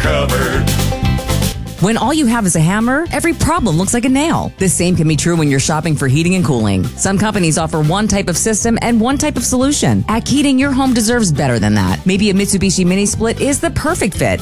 covered. When all you have is a hammer, every problem looks like a nail. The same can be true when you're shopping for heating and cooling. Some companies offer one type of system and one type of solution. At Keating, your home deserves better than that. Maybe a Mitsubishi Mini Split is the perfect fit.